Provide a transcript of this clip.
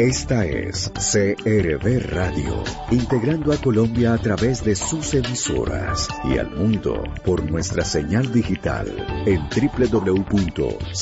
Esta es CRB Radio, integrando a Colombia a través de sus emisoras y al mundo por nuestra señal digital en www.crb.com.co.